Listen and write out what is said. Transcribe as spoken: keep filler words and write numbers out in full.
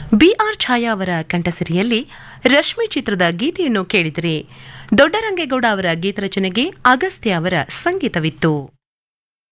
B R ಛಾಯಾ ಅವರ ಕಂಠಸಿರಿಯಲ್ಲಿ ರಶ್ಮಿ ಚಿತ್ರದ ಗೀತೆಯನ್ನು ಕೇಳಿದರೆ ದೊಡ್ಡರಂಗೇಗೌಡ ಅವರ ಗೀತರಚನೆಗೆ ಅಗಸ್ತ್ಯ ಅವರ ಸಂಗೀತವಿತ್ತು.